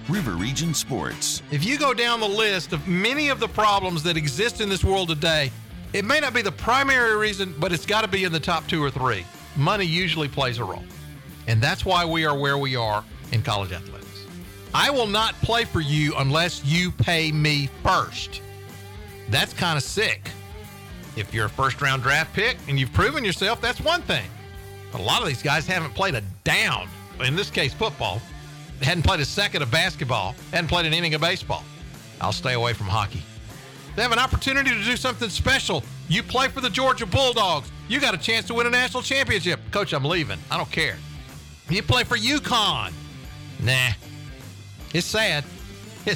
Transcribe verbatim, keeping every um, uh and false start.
River Region Sports. If you go down the list of many of the problems that exist in this world today, it may not be the primary reason, but it's got to be in the top two or three. Money usually plays a role. And that's why we are where we are in college athletics. I will not play for you unless you pay me first. That's kind of sick. If you're a first-round draft pick and you've proven yourself, that's one thing. But a lot of these guys haven't played a down, in this case football, they hadn't played a second of basketball, hadn't played an inning of baseball. I'll stay away from hockey. They have an opportunity to do something special. You play for the Georgia Bulldogs. You got a chance to win a national championship. Coach, I'm leaving. I don't care. You play for UConn. Nah. It's sad.